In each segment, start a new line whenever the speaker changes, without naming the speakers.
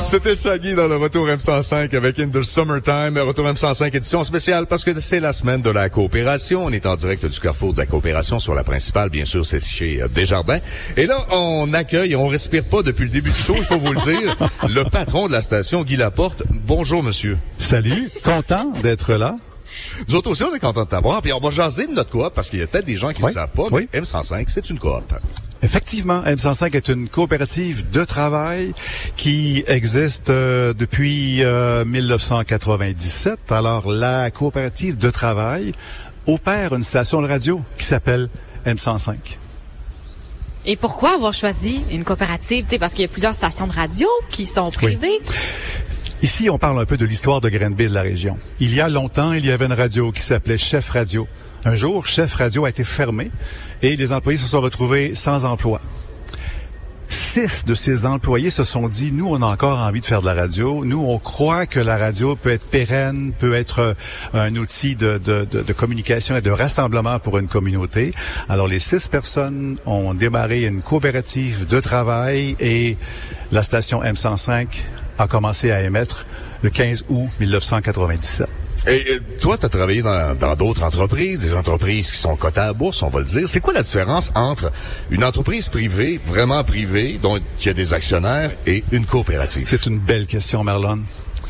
C'était Shaggy dans le Retour M105 avec In the Summertime. Retour M105 édition spéciale parce que c'est la semaine de la coopération. On est en direct du Carrefour de la coopération sur la principale. Bien sûr, c'est chez Desjardins. Et là, on accueille, on respire pas depuis le début du show, il faut vous le dire, le patron de la station, Guy Laporte. Bonjour, monsieur.
Salut. Content d'être là.
Nous autres aussi, on est contents de t'avoir. Puis on va jaser de notre coop parce qu'il y a peut-être des gens qui ne savent pas, mais M105, c'est une coop.
Effectivement, M105 est une coopérative de travail qui existe depuis 1997. Alors, la coopérative de travail opère une station de radio qui s'appelle M105.
Et pourquoi avoir choisi une coopérative? Parce qu'il y a plusieurs stations de radio qui sont privées.
Oui. Ici, on parle un peu de l'histoire de Granby, de la région. Il y a longtemps, il y avait une radio qui s'appelait Chef Radio. Un jour, Chef Radio a été fermé et les employés se sont retrouvés sans emploi. 6 de ces employés se sont dit, nous, on a encore envie de faire de la radio. Nous, on croit que la radio peut être pérenne, peut être un outil de communication et de rassemblement pour une communauté. Alors, les 6 personnes ont démarré une coopérative de travail et la station M105 a commencé à émettre le 15 août 1997.
Et toi, tu as travaillé dans d'autres entreprises, des entreprises qui sont cotées à la bourse, on va le dire. C'est quoi la différence entre une entreprise privée, vraiment privée, donc qui a des actionnaires, et une coopérative?
C'est une belle question, Marlon.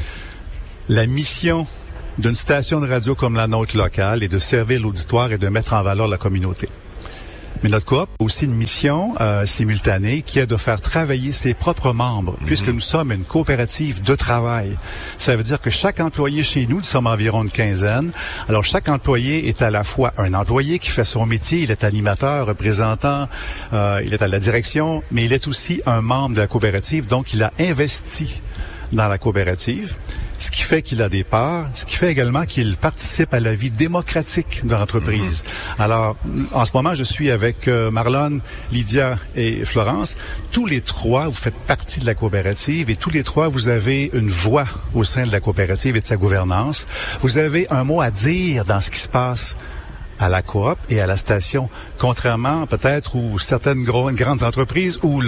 La mission d'une station de radio comme la nôtre locale est de servir l'auditoire et de mettre en valeur la communauté. Mais notre coop a aussi une mission simultanée qui est de faire travailler ses propres membres, puisque nous sommes une coopérative de travail. Ça veut dire que chaque employé chez nous sommes environ une quinzaine. Alors, chaque employé est à la fois un employé qui fait son métier, il est animateur, représentant, il est à la direction, mais il est aussi un membre de la coopérative, donc il a investi dans la coopérative, ce qui fait qu'il a des parts, ce qui fait également qu'il participe à la vie démocratique de l'entreprise. Alors, en ce moment, je suis avec Marlon, Lydia et Florence. Tous les trois, vous faites partie de la coopérative et tous les trois, vous avez une voix au sein de la coopérative et de sa gouvernance. Vous avez un mot à dire dans ce qui se passe à la coop et à la station, contrairement peut-être aux certaines grandes entreprises où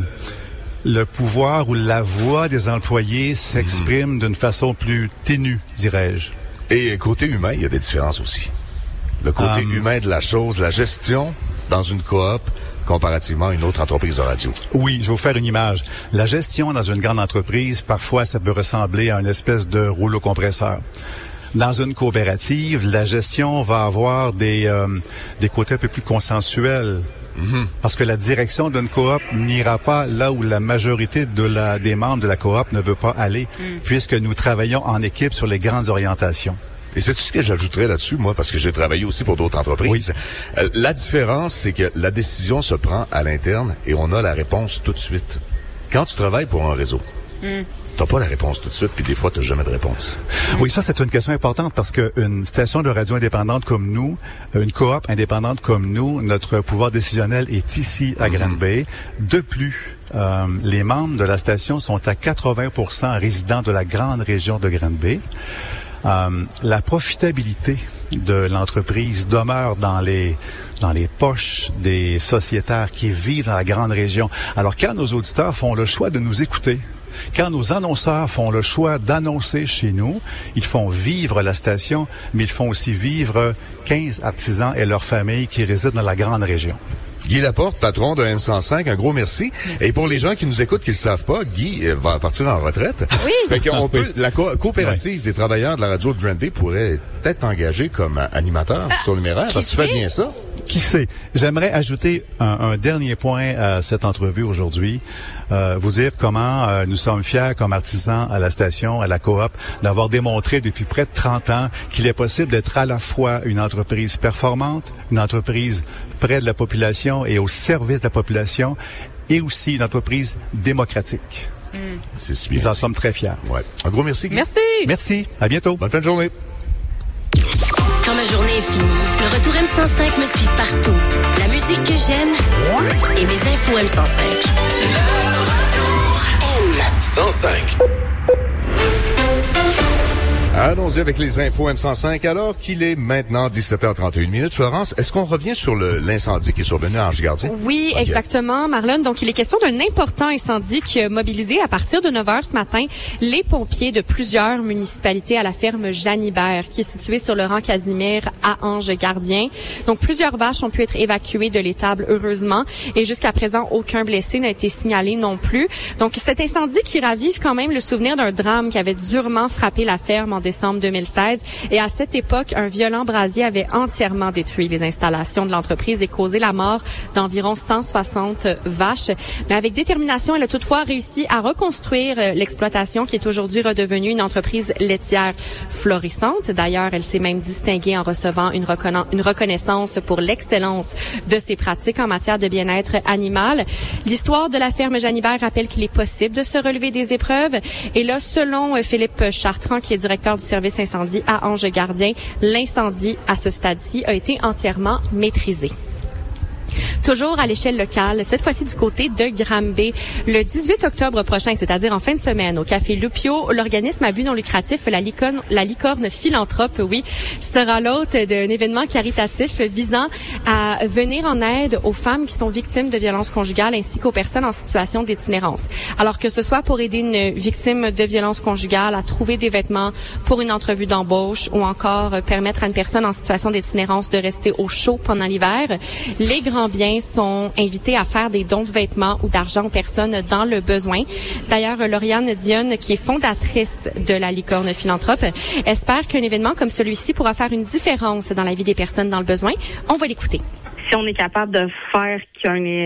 le pouvoir ou la voix des employés s'exprime d'une façon plus ténue, dirais-je.
Et côté humain, il y a des différences aussi. Le côté humain de la chose, la gestion dans une coop comparativement à une autre entreprise de radio.
Oui, je vais vous faire une image. La gestion dans une grande entreprise, parfois, ça peut ressembler à une espèce de rouleau compresseur. Dans une coopérative, la gestion va avoir des côtés un peu plus consensuels. Parce que la direction d'une coop n'ira pas là où la majorité des membres de la coop ne veut pas aller, puisque nous travaillons en équipe sur les grandes orientations.
Et c'est tout ce que j'ajouterais là-dessus, moi, parce que j'ai travaillé aussi pour d'autres entreprises. Oui. La différence, c'est que la décision se prend à l'interne et on a la réponse tout de suite. Quand tu travailles pour un réseau, t'as pas la réponse tout de suite, puis des fois, t'as jamais de réponse.
Oui, ça, c'est une question importante parce qu'une station de radio indépendante comme nous, une coop indépendante comme nous, notre pouvoir décisionnel est ici à Granby. De plus, les membres de la station sont à 80% résidents de la grande région de Granby. La profitabilité de l'entreprise demeure dans les poches des sociétaires qui vivent dans la grande région. Alors, quand nos auditeurs font le choix de nous écouter, quand nos annonceurs font le choix d'annoncer chez nous, ils font vivre la station, mais ils font aussi vivre 15 artisans et leurs familles qui résident dans la grande région.
Guy Laporte, patron de M105, un gros merci. Et pour les gens qui nous écoutent qui ne le savent pas, Guy va partir en retraite. Oui. Fait qu'on peut, la coopérative des travailleurs de la radio de Granby pourrait être engagée comme animateur surnuméraire, parce que tu fais bien ça.
Qui sait? J'aimerais ajouter un dernier point à cette entrevue aujourd'hui. Vous dire comment nous sommes fiers comme artisans à la station, à la coop, d'avoir démontré depuis près de 30 ans qu'il est possible d'être à la fois une entreprise performante, une entreprise près de la population et au service de la population, et aussi une entreprise démocratique.
C'est si bien.
Nous en sommes très fiers.
Ouais. Un gros merci, Guy.
Merci.
Merci. À bientôt.
Bonne fin de journée.
Quand ma journée est finie, le retour M105 me suit partout. La musique que j'aime et mes infos M105. Le retour M105.
Allons-y avec les infos M105 alors qu'il est maintenant 17h31. Florence, est-ce qu'on revient sur l'incendie qui est survenu à Ange-Gardien?
Oui, okay. Exactement, Marlon. Donc, il est question d'un important incendie qui a mobilisé à partir de 9h ce matin les pompiers de plusieurs municipalités à la ferme Janibert, qui est située sur le rang Casimir à Ange-Gardien. Donc, plusieurs vaches ont pu être évacuées de l'étable, heureusement. Et jusqu'à présent, aucun blessé n'a été signalé non plus. Donc, cet incendie qui ravive quand même le souvenir d'un drame qui avait durement frappé la ferme en décembre 2016. Et à cette époque, un violent brasier avait entièrement détruit les installations de l'entreprise et causé la mort d'environ 160 vaches. Mais avec détermination, elle a toutefois réussi à reconstruire l'exploitation qui est aujourd'hui redevenue une entreprise laitière florissante. D'ailleurs, elle s'est même distinguée en recevant une reconnaissance pour l'excellence de ses pratiques en matière de bien-être animal. L'histoire de la ferme Janibert rappelle qu'il est possible de se relever des épreuves. Et là, selon Philippe Chartrand, qui est directeur du service incendie à Ange-Gardien, l'incendie, à ce stade-ci, a été entièrement maîtrisé. Toujours à l'échelle locale, cette fois-ci du côté de Granby. Le 18 octobre prochain, c'est-à-dire en fin de semaine, au Café Lupio, l'organisme à but non lucratif, la Licorne Philanthrope, sera l'hôte d'un événement caritatif visant à venir en aide aux femmes qui sont victimes de violences conjugales ainsi qu'aux personnes en situation d'itinérance. Alors que ce soit pour aider une victime de violences conjugales à trouver des vêtements pour une entrevue d'embauche ou encore permettre à une personne en situation d'itinérance de rester au chaud pendant l'hiver, les grands biens sont invités à faire des dons de vêtements ou d'argent aux personnes dans le besoin. D'ailleurs, Lauriane Dionne, qui est fondatrice de la Licorne Philanthrope, espère qu'un événement comme celui-ci pourra faire une différence dans la vie des personnes dans le besoin. On va l'écouter.
Si on est capable de faire que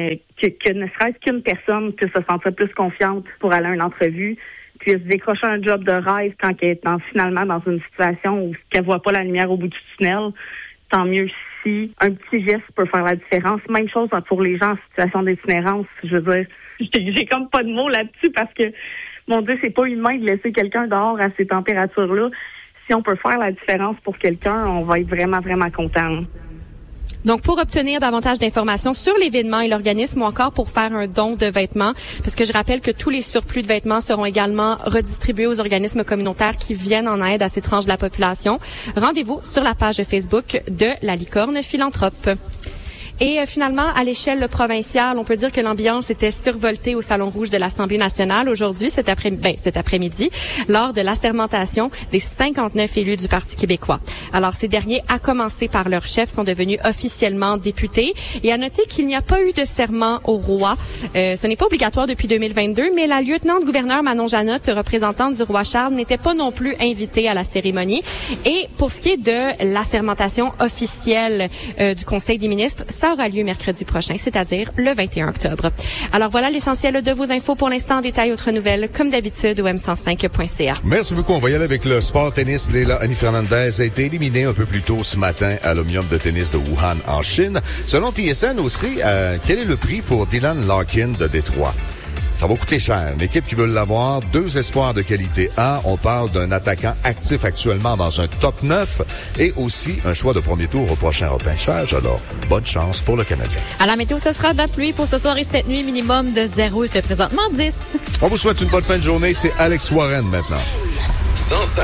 ne serait-ce qu'une personne puisse se sentir plus confiante pour aller à une entrevue, puisse décrocher un job de rêve quand elle est finalement dans une situation où elle voit pas la lumière au bout du tunnel, tant mieux si un petit geste peut faire la différence. Même chose pour les gens en situation d'itinérance. Je veux dire, j'ai comme pas de mots là-dessus parce que, mon Dieu, c'est pas humain de laisser quelqu'un dehors à ces températures-là. Si on peut faire la différence pour quelqu'un, on va être vraiment, vraiment content.
Donc, pour obtenir davantage d'informations sur l'événement et l'organisme ou encore pour faire un don de vêtements, parce que je rappelle que tous les surplus de vêtements seront également redistribués aux organismes communautaires qui viennent en aide à ces tranches de la population, rendez-vous sur la page Facebook de la Licorne Philanthrope. Et finalement, à l'échelle provinciale, on peut dire que l'ambiance était survoltée au Salon Rouge de l'Assemblée nationale aujourd'hui, cet après-midi, lors de l'assermentation des 59 élus du Parti québécois. Alors, ces derniers, à commencer par leur chef, sont devenus officiellement députés. Et à noter qu'il n'y a pas eu de serment au roi. Ce n'est pas obligatoire depuis 2022, mais la lieutenant-gouverneur Manon Janotte, représentante du roi Charles, n'était pas non plus invitée à la cérémonie. Et pour ce qui est de l'assermentation officielle du Conseil des ministres, ça aura lieu mercredi prochain, c'est-à-dire le 21 octobre. Alors voilà l'essentiel de vos infos pour l'instant. Détails, autres nouvelles, comme d'habitude, au m105.ca.
Merci beaucoup. On va y aller avec le sport tennis. Leila Annie Fernandez a été éliminée un peu plus tôt ce matin à l'Omnium de tennis de Wuhan, en Chine. Selon TSN aussi, quel est le prix pour Dylan Larkin de Détroit? Ça va coûter cher. Une équipe qui veut l'avoir, 2 espoirs de qualité A. On parle d'un attaquant actif actuellement dans un top 9 et aussi un choix de premier tour au prochain repêchage. Alors, bonne chance pour le Canadien.
À la météo, ce sera de la pluie pour ce soir et cette nuit, minimum de 0. Il fait présentement 10.
On vous souhaite une bonne fin de journée. C'est Alex Warren maintenant.
105.